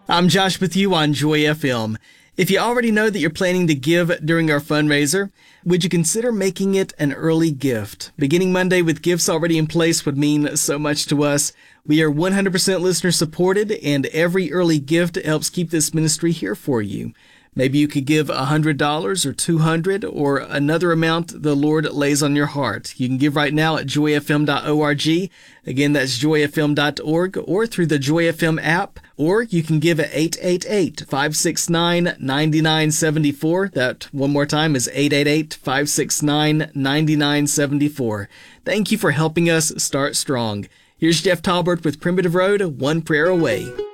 I'm Josh with you on Joy FM. If you already know that you're planning to give during our fundraiser, would you consider making it an early gift? Beginning Monday with gifts already in place would mean so much to us. We are 100% listener supported, and every early gift helps keep this ministry here for you. Maybe you could give $100 or $200 or another amount the Lord lays on your heart. You can give right now at joyfm.org. Again, that's joyfm.org or through the Joy FM app, or you can give at 888-569-9974. That one more time is 888-569-9974. Thank you for helping us start strong. Here's Jeff Talbert with Primitive Road, One Prayer Away.